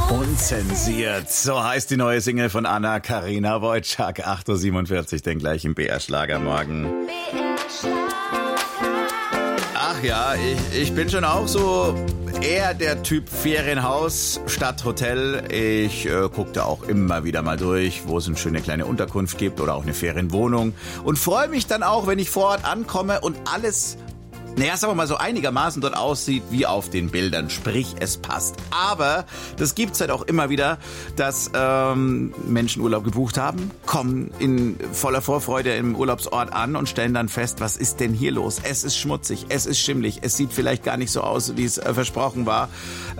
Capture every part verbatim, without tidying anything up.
Unzensiert, so heißt die neue Single von Anna-Karina Wojcik. acht Uhr siebenundvierzig, denn gleich im B R-Schlagermorgen. Ach ja, ich, ich bin schon auch so eher der Typ Ferienhaus statt Hotel. Ich äh, gucke da auch immer wieder mal durch, wo es eine schöne kleine Unterkunft gibt oder auch eine Ferienwohnung. Und freue mich dann auch, wenn ich vor Ort ankomme und alles, naja, sagen wir mal, so einigermaßen dort aussieht wie auf den Bildern. Sprich, es passt. Aber das gibt's halt auch immer wieder, dass ähm, Menschen Urlaub gebucht haben, kommen in voller Vorfreude im Urlaubsort an und stellen dann fest, was ist denn hier los? Es ist schmutzig, es ist schimmlig, es sieht vielleicht gar nicht so aus, wie es äh, versprochen war.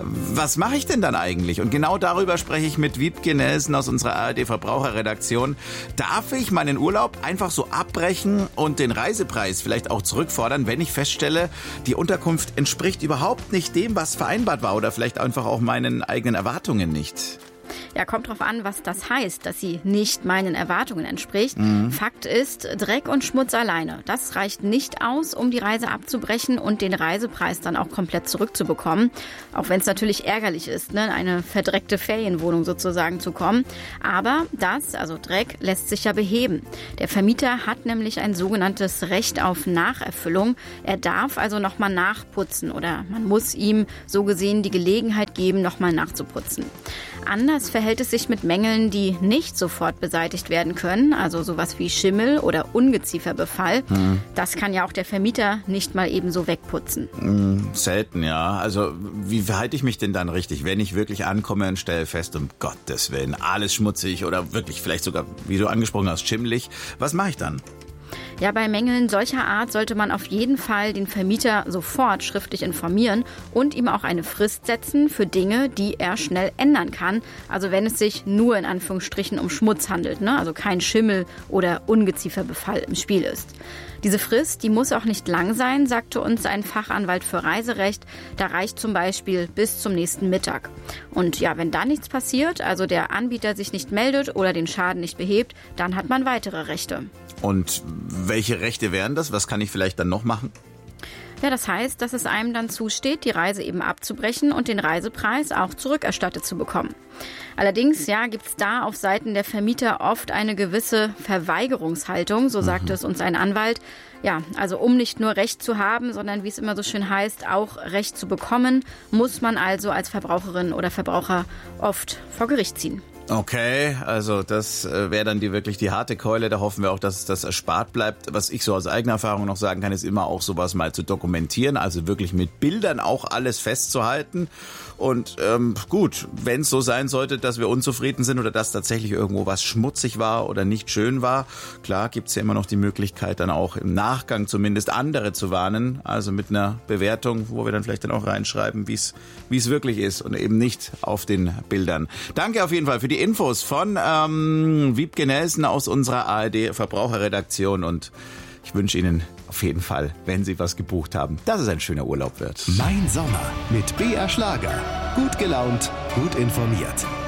Was mache ich denn dann eigentlich? Und genau darüber spreche ich mit Wiebke Nelson aus unserer A R D-Verbraucherredaktion. Darf ich meinen Urlaub einfach so abbrechen und den Reisepreis vielleicht auch zurückfordern, wenn ich feststelle, die Unterkunft entspricht überhaupt nicht dem, was vereinbart war oder vielleicht einfach auch meinen eigenen Erwartungen nicht? Ja, kommt drauf an, was das heißt, dass sie nicht meinen Erwartungen entspricht. Mhm. Fakt ist, Dreck und Schmutz alleine, das reicht nicht aus, um die Reise abzubrechen und den Reisepreis dann auch komplett zurückzubekommen. Auch wenn es natürlich ärgerlich ist, ne, in eine verdreckte Ferienwohnung sozusagen zu kommen. Aber das, also Dreck, lässt sich ja beheben. Der Vermieter hat nämlich ein sogenanntes Recht auf Nacherfüllung. Er darf also nochmal nachputzen oder man muss ihm so gesehen die Gelegenheit geben, nochmal nachzuputzen. Anders verhält es sich mit Mängeln, die nicht sofort beseitigt werden können, also sowas wie Schimmel oder Ungezieferbefall. Hm. Das kann ja auch der Vermieter nicht mal eben so wegputzen. Hm, selten, ja. Also wie verhalte ich mich denn dann richtig, wenn ich wirklich ankomme und stelle fest, um Gottes Willen, alles schmutzig oder wirklich vielleicht sogar, wie du angesprochen hast, schimmelig. Was mache ich dann? Ja, bei Mängeln solcher Art sollte man auf jeden Fall den Vermieter sofort schriftlich informieren und ihm auch eine Frist setzen für Dinge, die er schnell ändern kann. Also wenn es sich nur in Anführungsstrichen um Schmutz handelt, ne? Also kein Schimmel oder Ungezieferbefall im Spiel ist. Diese Frist, die muss auch nicht lang sein, sagte uns ein Fachanwalt für Reiserecht. Da reicht zum Beispiel bis zum nächsten Mittag. Und ja, wenn da nichts passiert, also der Anbieter sich nicht meldet oder den Schaden nicht behebt, dann hat man weitere Rechte. Und welche Rechte wären das? Was kann ich vielleicht dann noch machen? Ja, das heißt, dass es einem dann zusteht, die Reise eben abzubrechen und den Reisepreis auch zurückerstattet zu bekommen. Allerdings, ja, gibt's da auf Seiten der Vermieter oft eine gewisse Verweigerungshaltung, so sagte mhm. es uns ein Anwalt. Ja, also um nicht nur Recht zu haben, sondern wie es immer so schön heißt, auch Recht zu bekommen, muss man also als Verbraucherin oder Verbraucher oft vor Gericht ziehen. Okay, also das äh, wäre dann die wirklich die harte Keule. Da hoffen wir auch, dass das erspart bleibt. Was ich so aus eigener Erfahrung noch sagen kann, ist immer auch sowas mal zu dokumentieren, also wirklich mit Bildern auch alles festzuhalten. Und ähm, gut, wenn es so sein sollte, dass wir unzufrieden sind oder dass tatsächlich irgendwo was schmutzig war oder nicht schön war, klar gibt's ja immer noch die Möglichkeit, dann auch im Nachgang zumindest andere zu warnen. Also mit einer Bewertung, wo wir dann vielleicht dann auch reinschreiben, wie es wie es wirklich ist und eben nicht auf den Bildern. Danke auf jeden Fall für die Infos von ähm, Wiebke Nelson aus unserer A R D-Verbraucherredaktion und ich wünsche Ihnen auf jeden Fall, wenn Sie was gebucht haben, dass es ein schöner Urlaub wird. Mein Sommer mit B R Schlager. Gut gelaunt, gut informiert.